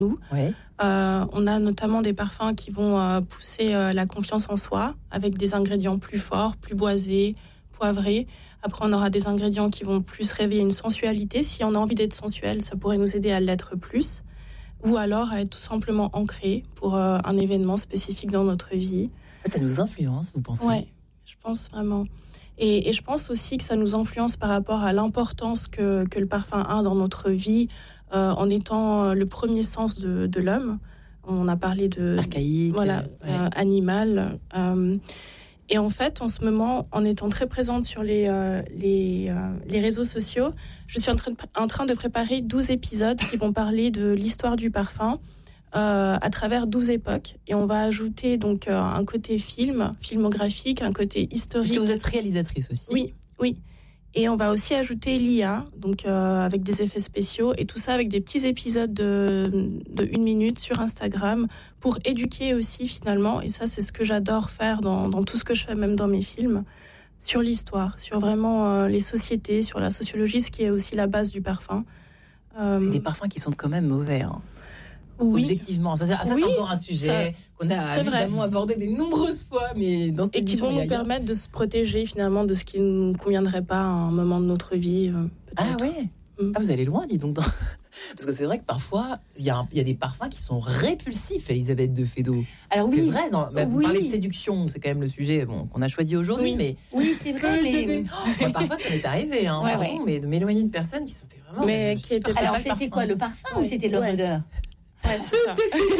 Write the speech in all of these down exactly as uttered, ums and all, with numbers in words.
nous. Ouais. Euh, on a notamment des parfums qui vont euh, pousser euh, la confiance en soi avec des ingrédients plus forts, plus boisés, poivrés. Après, on aura des ingrédients qui vont plus réveiller une sensualité. Si on a envie d'être sensuel, ça pourrait nous aider à l'être plus. Ou alors à être tout simplement ancré pour euh, un événement spécifique dans notre vie. Ça nous influence, vous pensez ? Oui, je pense vraiment. Et, et je pense aussi que ça nous influence par rapport à l'importance que, que le parfum a dans notre vie, euh, en étant le premier sens de, de l'homme. On a parlé de... Archaïque. Voilà, ouais. euh, animal. Euh, et en fait, en ce moment, en étant très présente sur les, euh, les, euh, les réseaux sociaux, je suis en train, de, en train de préparer douze épisodes qui vont parler de l'histoire du parfum euh, à travers douze époques. Et on va ajouter donc euh, un côté film, filmographique, un côté historique. Parce que vous êtes réalisatrice aussi. Oui, oui. Et on va aussi ajouter l'I A, donc euh, avec des effets spéciaux, et tout ça avec des petits épisodes de, de une minute sur Instagram pour éduquer aussi finalement. Et ça, c'est ce que j'adore faire dans, dans tout ce que je fais, même dans mes films, sur l'histoire, sur vraiment euh, les sociétés, sur la sociologie, ce qui est aussi la base du parfum. Euh, c'est des parfums qui sont quand même mauvais. Hein. Oui. Objectivement, ça, ça oui, c'est encore un sujet ça, qu'on a évidemment vrai. abordé de nombreuses fois, mais dans cette et qui vont nous permettre de se protéger finalement de ce qui ne nous conviendrait pas à un moment de notre vie. Ah ouais. Mm. Ah, vous allez loin, dis donc. Dans... Parce que c'est vrai que parfois il y, y a des parfums qui sont répulsifs, Elisabeth de Fédot. Alors oui, c'est vrai. Dans, même oui. Parler de séduction, c'est quand même le sujet bon, qu'on a choisi aujourd'hui, oui. mais oui, c'est vrai. mais oh, parfois ça m'est arrivé, hein, ouais, pardon, ouais. mais de m'éloigner de personnes qui sentaient vraiment. Mais qui étaient alors c'était parfum. Quoi, le parfum ouais. ou c'était leur odeur? Ouais, c'est ça.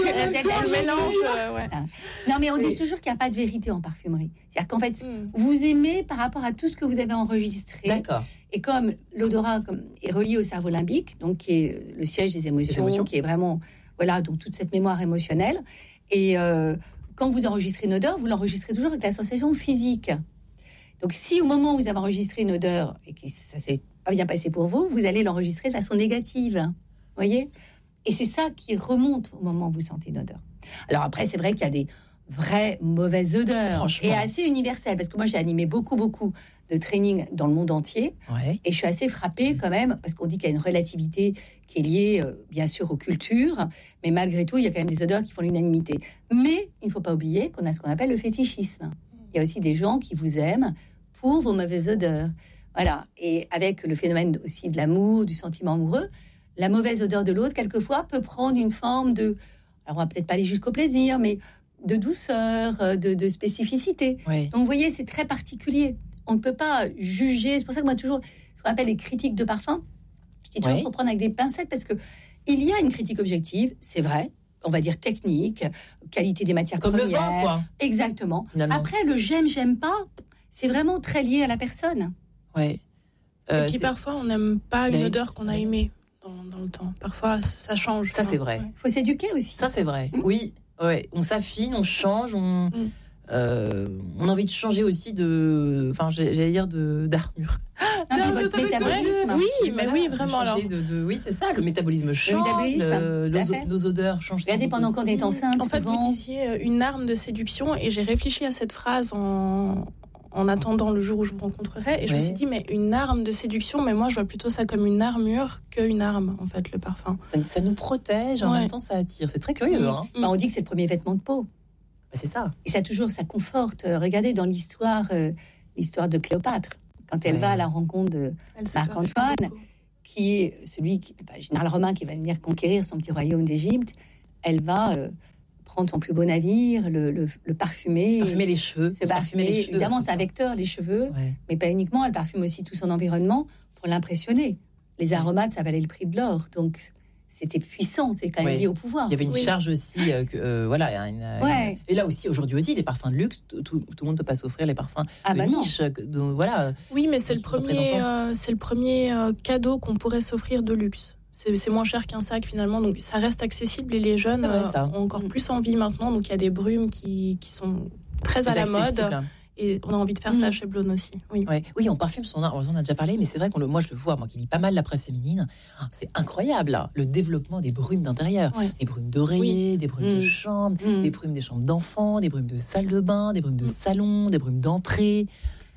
Le mélange. Euh, ouais. Non, mais on dit toujours qu'il n'y a pas de vérité en parfumerie. C'est-à-dire qu'en fait, mm. vous aimez par rapport à tout ce que vous avez enregistré. D'accord. Et comme l'odorat comme, est relié au cerveau limbique, donc qui est le siège des émotions, des émotions. qui est vraiment, voilà, donc toute cette mémoire émotionnelle. Et euh, quand vous enregistrez une odeur, vous l'enregistrez toujours avec la sensation physique. Donc, si au moment où vous avez enregistré une odeur et que ça ne s'est pas bien passé pour vous, vous allez l'enregistrer de façon négative. Vous voyez ? Et c'est ça qui remonte au moment où vous sentez une odeur. Alors après, c'est vrai qu'il y a des vraies mauvaises odeurs. Et assez universelles. Parce que moi, j'ai animé beaucoup, beaucoup de training dans le monde entier. Ouais. Et je suis assez frappée quand même, parce qu'on dit qu'il y a une relativité qui est liée, euh, bien sûr, aux cultures. Mais malgré tout, il y a quand même des odeurs qui font l'unanimité. Mais il ne faut pas oublier qu'on a ce qu'on appelle le fétichisme. Il y a aussi des gens qui vous aiment pour vos mauvaises odeurs. Voilà. Et avec le phénomène aussi de l'amour, du sentiment amoureux, la mauvaise odeur de l'autre, quelquefois, peut prendre une forme de... Alors, on va peut-être pas aller jusqu'au plaisir, mais de douceur, de, de spécificité. Oui. Donc, vous voyez, c'est très particulier. On ne peut pas juger. C'est pour ça que moi, toujours, ce qu'on appelle les critiques de parfum, je dis toujours, il oui. faut prendre avec des pincettes, parce que il y a une critique objective, c'est vrai, on va dire technique, qualité des matières Comme premières. Comme le vin, quoi. Exactement. Finalement. Après, le j'aime, j'aime pas, c'est vraiment très lié à la personne. Oui. Euh, Et puis, c'est... parfois, on n'aime pas une odeur qu'on a aimée. Dans, dans le temps. Parfois, ça change. Ça, hein. c'est vrai. Il ouais. faut s'éduquer aussi. Ça, c'est vrai. Mmh. Oui, ouais. On s'affine, on change, on, mmh. euh, on a envie de changer aussi de... Enfin, j'allais dire de, d'armure. Non, de votre métabolisme. Oui, mais voilà, oui, vraiment. Alors. De, de, oui, c'est ça. Le métabolisme change. Le métabolisme, le, nos, nos odeurs changent. Regardez pendant qu'on est enceinte. En fait, vous disiez une arme de séduction et j'ai réfléchi à cette phrase en... en attendant le jour où je vous rencontrerai. Et je ouais. me suis dit, mais une arme de séduction, mais moi, je vois plutôt ça comme une armure qu'une arme, en fait, le parfum. Ça, ça nous protège, en ouais. même temps, ça attire. C'est très curieux. Mmh. Hein. Bah, on dit que c'est le premier vêtement de peau. Bah, c'est ça. Et ça, toujours, ça conforte. Regardez dans l'histoire, euh, l'histoire de Cléopâtre, quand elle ouais. va à la rencontre de Marc-Antoine, qui est celui, qui, bah, général romain, qui va venir conquérir son petit royaume d'Égypte. Elle va... Euh, prendre son plus beau navire, le, le, le parfumer. Se parfumer les cheveux. Se parfumer, les cheveux. Évidemment, c'est un vecteur, les cheveux. Ouais. Mais pas uniquement, elle parfume aussi tout son environnement pour l'impressionner. Les aromates, ça valait le prix de l'or. Donc, c'était puissant. C'est quand même ouais. lié au pouvoir. Il y avait une oui. charge aussi. Euh, que, euh, voilà, une, ouais. une... Et là aussi, aujourd'hui aussi, les parfums de luxe, tout, tout, tout le monde ne peut pas s'offrir les parfums ah de bah niche. Donc, voilà, oui, mais c'est le premier, euh, c'est le premier euh, cadeau qu'on pourrait s'offrir de luxe. C'est, c'est moins cher qu'un sac finalement, donc ça reste accessible et les jeunes vrai, euh, ont encore plus envie maintenant. Donc il y a des brumes qui, qui sont très plus à la accessible. Mode et on a envie de faire mmh. ça chez Blonde aussi. Oui, ouais. oui, on parfume son art. On en a déjà parlé, mais c'est vrai que moi je le vois, moi qui lis pas mal la presse féminine, c'est incroyable là, le développement des brumes d'intérieur, ouais. des brumes d'oreiller, oui. des brumes mmh. de chambre, mmh. des brumes des chambres d'enfants, des brumes de salle de bain, des brumes de salon, des brumes d'entrée.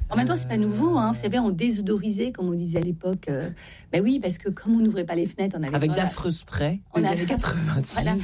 En même temps, c'est pas nouveau. Hein. Vous savez, on désodorisait, comme on disait à l'époque. Euh, ben oui, parce que comme on n'ouvrait pas les fenêtres, on avait avec d'affreux sprays des années quatre-vingt-dix. Voilà.